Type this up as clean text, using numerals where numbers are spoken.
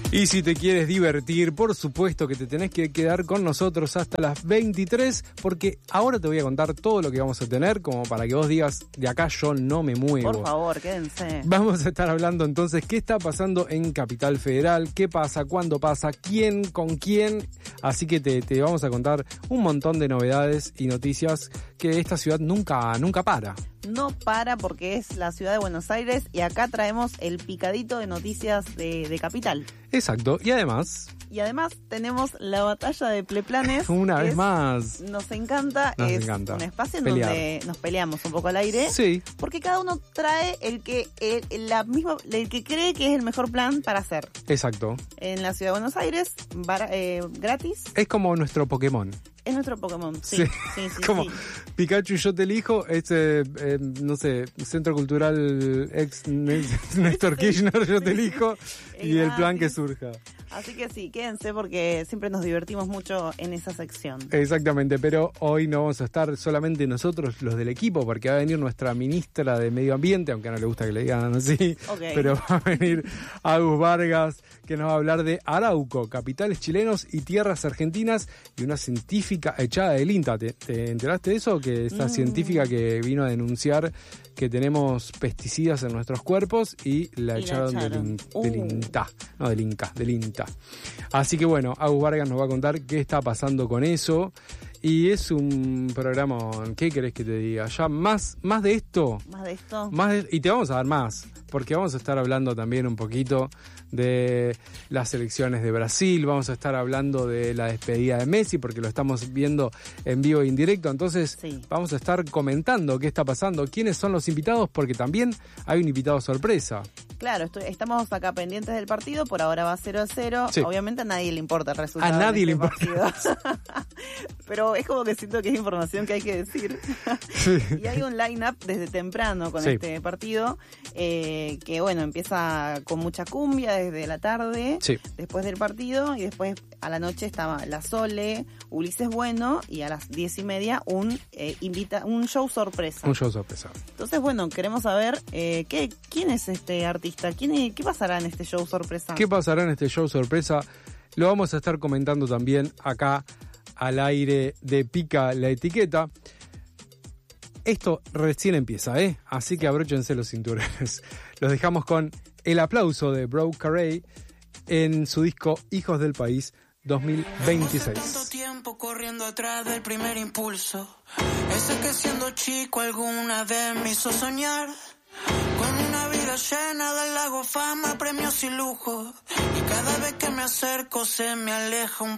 Y si te quieres divertir, por supuesto que te tenés que quedar con nosotros hasta las 23, porque ahora te voy a contar todo lo que vamos a tener, como para que vos digas, de acá yo no me muevo. Por favor, quédense. Vamos a estar hablando entonces qué está pasando en Capital Federal, qué pasa, cuándo pasa, quién, con quién. Así que te vamos a contar un montón de novedades y noticias que esta ciudad nunca para. No para porque es la ciudad de Buenos Aires y acá traemos el picadito de noticias de Capital. Exacto, y además tenemos la batalla de Pleplanes. Una vez más. Nos encanta. Es un espacio en donde nos peleamos un poco al aire. Sí. Porque cada uno trae el que cree que es el mejor plan para hacer. Exacto. En la ciudad de Buenos Aires, gratis. Es como nuestro Pokémon. Es nuestro Pokémon, sí. Como Pikachu yo te elijo, no sé, Centro Cultural ex Néstor Kirchner yo te elijo y el plan que surja. Así que sí, quédense porque siempre nos divertimos mucho en esa sección. Exactamente, pero hoy no vamos a estar solamente nosotros los del equipo, porque va a venir nuestra ministra de Medio Ambiente, aunque no le gusta que le digan así, pero va a venir Agus Vargas, que nos va a hablar de Arauco, capitales chilenos y tierras argentinas, y una científica echada del INTA. ¿Te enteraste de eso? Que esta científica que vino a denunciar que tenemos pesticidas en nuestros cuerpos y la echaron. Del INTA. Así que bueno, Agus Vargas nos va a contar qué está pasando con eso. Y es un programa, ¿qué querés que te diga? Ya más de esto. Y te vamos a dar más, porque vamos a estar hablando también un poquito de las elecciones de Brasil, vamos a estar hablando de la despedida de Messi, porque lo estamos viendo en vivo e indirecto, entonces vamos a estar comentando qué está pasando, quiénes son los invitados, porque también hay un invitado sorpresa. Claro, estamos acá pendientes del partido, por ahora va 0-0, sí. Obviamente a nadie le importa el resultado. A nadie le importa. Pero es como que siento que es información que hay que decir. Sí. Y hay un line-up desde temprano con este partido, que bueno, empieza con mucha cumbia desde la tarde, después del partido, y después a la noche estaba La Sole, Ulises Bueno, y a las 10:30 un show sorpresa. Un show sorpresa. Entonces, bueno, queremos saber quién es este artista, qué pasará en este show sorpresa. ¿Qué pasará en este show sorpresa? Lo vamos a estar comentando también acá al aire de Pica la Etiqueta. Esto recién empieza, así que abróchense los cinturones. Los dejamos con el aplauso de Brooke Carey en su disco Hijos del País 2026. Tanto tiempo corriendo atrás del primer impulso, ese que siendo chico alguna vez me hizo soñar con una vida llena de lago, fama, premios y lujo. Y cada vez que me acerco se me aleja un